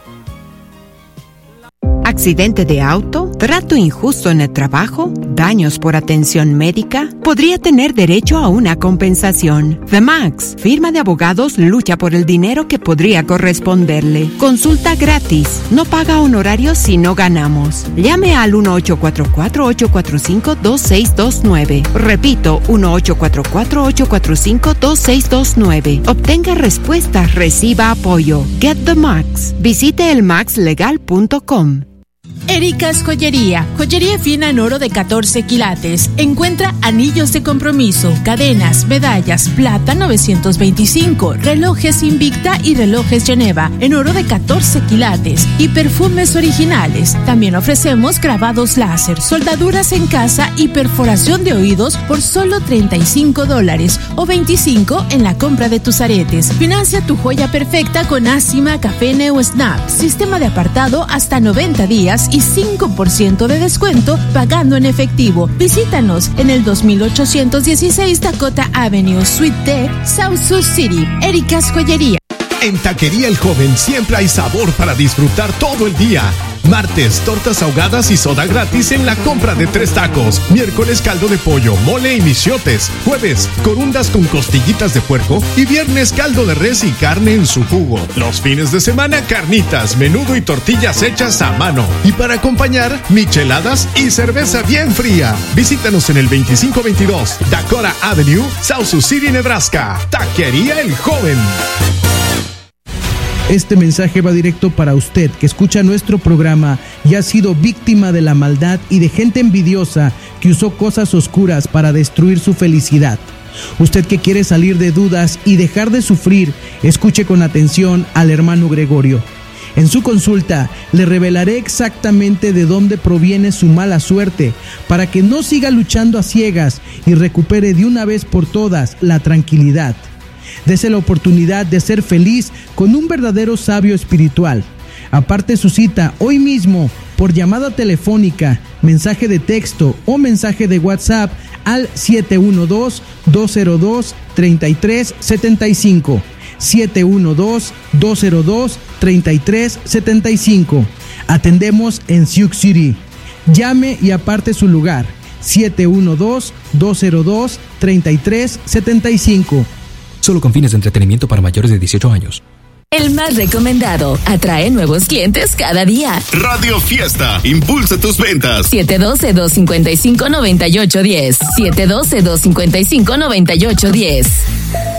¿Accidente de auto? ¿Trato injusto en el trabajo? ¿Daños por atención médica? Podría tener derecho a una compensación. The Max, firma de abogados, lucha por el dinero que podría corresponderle. Consulta gratis. No paga honorarios si no ganamos. Llame al 1-844-845-2629. Repito, 1-844-845-2629. Obtenga respuestas, reciba apoyo. Get the Max. Visite elmaxlegal.com. Erika's Joyería, joyería fina en oro de 14 quilates. Encuentra anillos de compromiso, cadenas, medallas, plata 925, relojes Invicta y relojes Geneva en oro de 14 quilates y perfumes originales. También ofrecemos grabados láser, soldaduras en casa y perforación de oídos por solo $35 o $25 en la compra de tus aretes. Financia tu joya perfecta con Acima, Café o Snap. Sistema de apartado hasta 90 días y 5% de descuento pagando en efectivo. Visítanos en el 2816 Dakota Avenue, Suite D, South Sioux City. Erika's Joyería. En Taquería El Joven siempre hay sabor para disfrutar todo el día. Martes, tortas ahogadas y soda gratis en la compra de 3 tacos. Miércoles, caldo de pollo, mole y michiotes. Jueves, corundas con costillitas de puerco. Y viernes, caldo de res y carne en su jugo. Los fines de semana, carnitas, menudo y tortillas hechas a mano. Y para acompañar, micheladas y cerveza bien fría. Visítanos en el 2522 Dakota Avenue, South Sioux City, Nebraska. Taquería El Joven. Este mensaje va directo para usted que escucha nuestro programa y ha sido víctima de la maldad y de gente envidiosa que usó cosas oscuras para destruir su felicidad. Usted que quiere salir de dudas y dejar de sufrir, escuche con atención al hermano Gregorio. En su consulta le revelaré exactamente de dónde proviene su mala suerte para que no siga luchando a ciegas y recupere de una vez por todas la tranquilidad. Dese la oportunidad de ser feliz con un verdadero sabio espiritual. Aparte su cita hoy mismo por llamada telefónica, mensaje de texto o mensaje de WhatsApp al 712-202-3375. 712-202-3375. Atendemos en Sioux City. Llame y aparte su lugar. 712-202-3375. Solo con fines de entretenimiento para mayores de 18 años. El más recomendado atrae nuevos clientes cada día. Radio Fiesta, impulsa tus ventas. 712-255-9810. 712-255-9810.